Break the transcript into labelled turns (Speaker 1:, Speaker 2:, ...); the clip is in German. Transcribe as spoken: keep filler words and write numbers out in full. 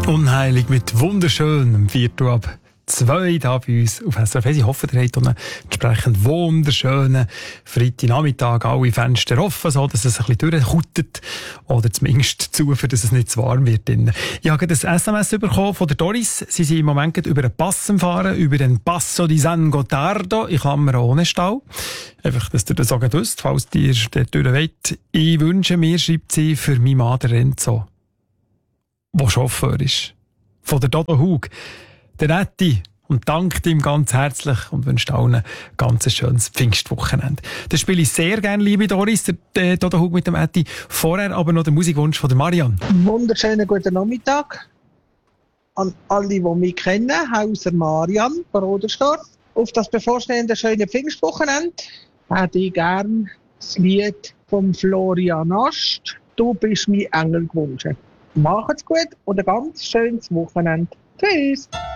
Speaker 1: Unheilig mit wunderschönem Viertel ab zwei da bei uns auf S R F. Ich hoffe, ihr habt einen entsprechend wunderschönen Freitagnachmittag, alle Fenster offen, so dass es ein bisschen durchkutet oder zumindest zu, für dass es nicht zu warm wird. Ich habe ein S M S bekommen von der Doris. Sie sind im Moment über einen Pass am Fahren, über den Passo di San Gottardo, in Klammern ohne Stau. Einfach, dass ihr das auch wisst, falls ihr dort durch wollt. Ich wünsche mir, schreibt sie, für meinen Mann Renzo, der Chauffeur ist, von der Dodo Hug, der Etti, und dankt ihm ganz herzlich und wünscht allen ein ganz schönes Pfingstwochenende. Das spiele ich sehr gerne, liebe Doris, der, der Dodo Hug mit dem Etti. Vorher aber noch der Musikwunsch von der Marianne.
Speaker 2: Wunderschönen guten Nachmittag an alle, die mich kennen, außer Marianne, Brodersdorf. Auf das bevorstehende schöne Pfingstwochenende hätte ich gern das Lied von Florian Ast, «Du bist mein Engel» gewünscht. Macht's gut und ein ganz schönes Wochenende. Tschüss!